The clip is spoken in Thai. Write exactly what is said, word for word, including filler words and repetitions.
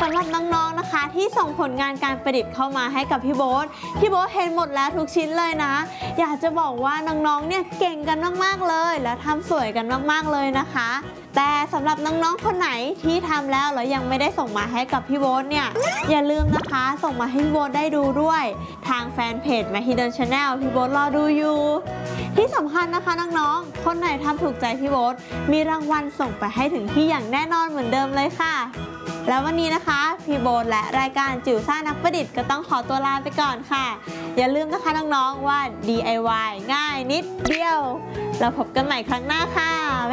ำหรับน้องๆนะคะที่ส่งผลงานการประดิษฐ์เข้ามาให้กับพี่โบ๊ทพี่โบ๊ทเห็นหมดแล้วทุกชิ้นเลยนะอยากจะบอกว่าน้องๆเนี่ยเก่งกันมากๆเลยแล้วทำสวยกันมากๆเลยนะคะแต่สำหรับน้องๆคนไหนที่ทำแล้วแล้วยังไม่ได้ส่งมาให้กับพี่โบ๊ทเนี่ยอย่าลืมนะคะส่งมาให้พี่โบ๊ทได้ดูด้วยทางแฟนเพจ Mahidol Channel พี่โบ๊ทรอดูอยู่ที่สำคัญนะคะน้องๆคนไหนทำถูกใจพี่โบ๊ทมีรางวัลส่งไปให้ถึงที่อย่างแน่นอนเหมือนเดิมเลยค่ะแล้ววันนี้นะคะพี่โบ๊ทและรายการจิ๋วซ่านักประดิษฐ์ก็ต้องขอตัวลาไปก่อนค่ะอย่าลืมนะคะน้องๆว่า ดี ไอ วาย ง่ายนิดเดียวเราพบกันใหม่ครั้งหน้าค่ะ